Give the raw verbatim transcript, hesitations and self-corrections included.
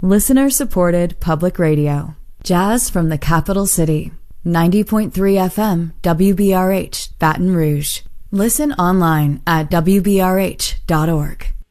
Listener-supported public radio. Jazz from the capital city. ninety point three F M, W B R H, Baton Rouge. Listen online at W B R H dot org.